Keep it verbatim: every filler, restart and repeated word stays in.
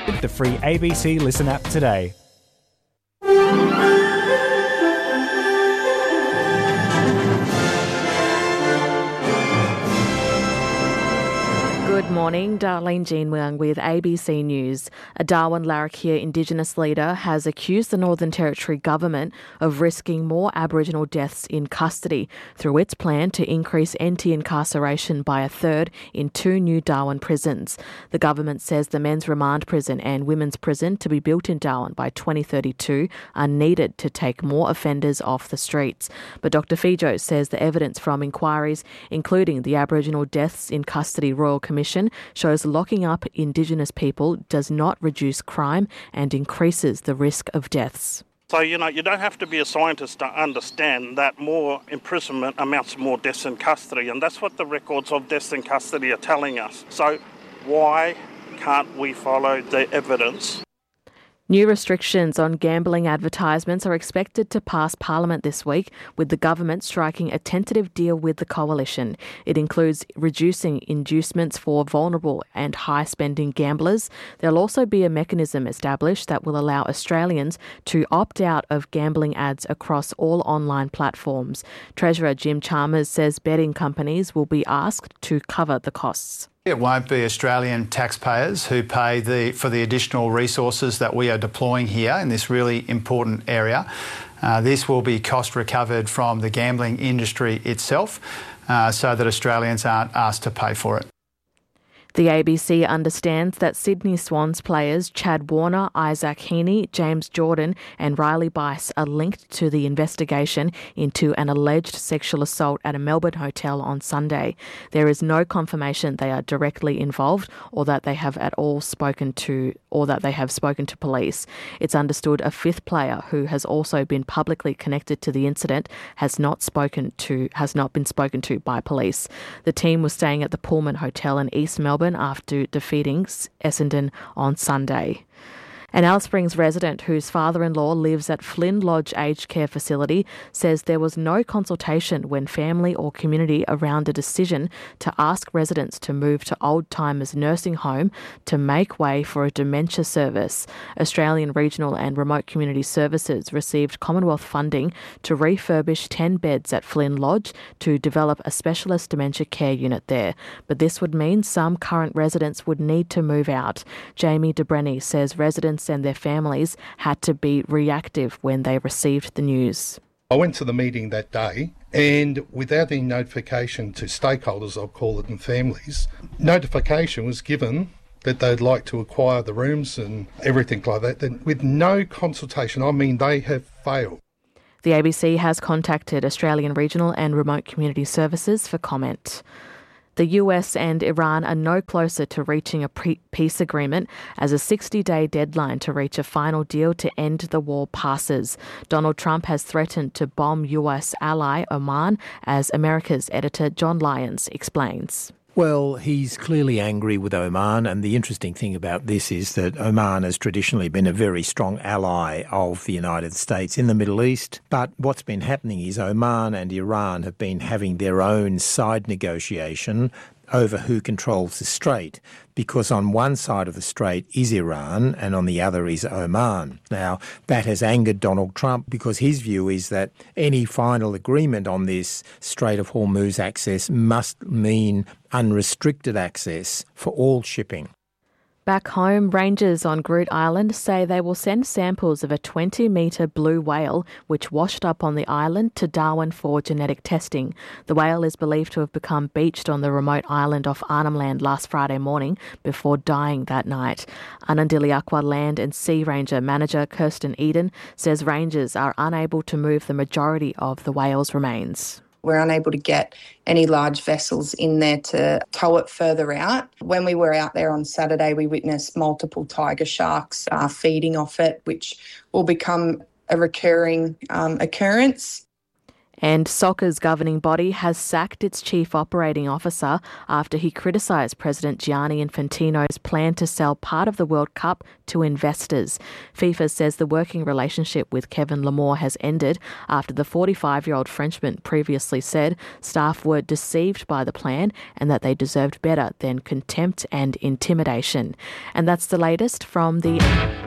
the free A B C Listen app today. Good morning, Darlene Jean Wang with A B C News. A Darwin Larrakia Indigenous leader has accused the Northern Territory government of risking more Aboriginal deaths in custody through its plan to increase anti-incarceration by a third in two new Darwin prisons. The government says the men's remand prison and women's prison to be built in Darwin by twenty thirty-two are needed to take more offenders off the streets. But Doctor Fijo says the evidence from inquiries, including the Aboriginal Deaths in Custody Royal Commission, shows locking up Indigenous people does not reduce crime and increases the risk of deaths. So, you know, you don't have to be a scientist to understand that more imprisonment amounts to more deaths in custody, and that's what the records of deaths in custody are telling us. So why can't we follow the evidence? New restrictions on gambling advertisements are expected to pass Parliament this week, with the government striking a tentative deal with the coalition. It includes reducing inducements for vulnerable and high-spending gamblers. There'll also be a mechanism established that will allow Australians to opt out of gambling ads across all online platforms. Treasurer Jim Chalmers says betting companies will be asked to cover the costs. It won't be Australian taxpayers who pay the, for the additional resources that we are deploying here in this really important area. Uh, this will be cost recovered from the gambling industry itself, uh, so that Australians aren't asked to pay for it. The A B C understands that Sydney Swans players Chad Warner, Isaac Heaney, James Jordan and Riley Bice are linked to the investigation into an alleged sexual assault at a Melbourne hotel on Sunday. There is no confirmation they are directly involved or that they have at all spoken to or that they have spoken to police. It's understood a fifth player who has also been publicly connected to the incident has not spoken to has not been spoken to by police. The team was staying at the Pullman Hotel in East Melbourne after defeating Essendon on Sunday. An Alice Springs resident whose father-in-law lives at Flynn Lodge Aged Care Facility says there was no consultation when family or community around a decision to ask residents to move to Old Timers Nursing Home to make way for a dementia service. Australian Regional and Remote Community Services received Commonwealth funding to refurbish ten beds at Flynn Lodge to develop a specialist dementia care unit there. But this would mean some current residents would need to move out. Jamie De Brenny says residents and their families had to be reactive when they received the news. I went to the meeting that day and without any notification to stakeholders, I'll call it, and families, notification was given that they'd like to acquire the rooms and everything like that. Then with no consultation, I mean, they have failed. The A B C has contacted Australian Regional and Remote Community Services for comment. The U S and Iran are no closer to reaching a pre- peace agreement as a sixty-day deadline to reach a final deal to end the war passes. Donald Trump has threatened to bomb U S ally Oman, as America's editor John Lyons explains. Well, he's clearly angry with Oman, and the interesting thing about this is that Oman has traditionally been a very strong ally of the United States in the Middle East. But what's been happening is Oman and Iran have been having their own side negotiation over who controls the strait, because on one side of the strait is Iran and on the other is Oman. Now, that has angered Donald Trump because his view is that any final agreement on this Strait of Hormuz access must mean unrestricted access for all shipping. Back home, rangers on Groote Island say they will send samples of a twenty metre blue whale which washed up on the island to Darwin for genetic testing. The whale is believed to have become beached on the remote island off Arnhem Land last Friday morning before dying that night. Anandiliakwa Land and Sea Ranger Manager Kirsten Eden says rangers are unable to move the majority of the whale's remains. We're unable to get any large vessels in there to tow it further out. When we were out there on Saturday, we witnessed multiple tiger sharks uh, feeding off it, which will become a recurring um, occurrence. And soccer's governing body has sacked its chief operating officer after he criticised President Gianni Infantino's plan to sell part of the World Cup to investors. FIFA says the working relationship with Kevin Lamore has ended after the forty-five-year-old Frenchman previously said staff were deceived by the plan and that they deserved better than contempt and intimidation. And that's the latest from the